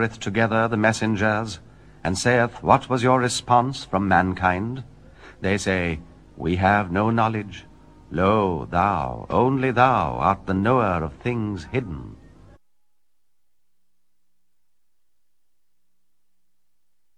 gathereth together the messengers, and saith, What was your response from mankind? They say, We have no knowledge. Lo, thou, only thou, art the knower of things hidden.